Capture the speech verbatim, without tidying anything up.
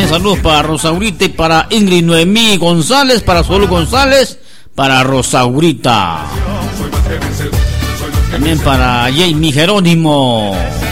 saludos para Rosaurita y para Ingrid Noemí González, para Sol González, para Rosaurita. También para Jamie Jerónimo.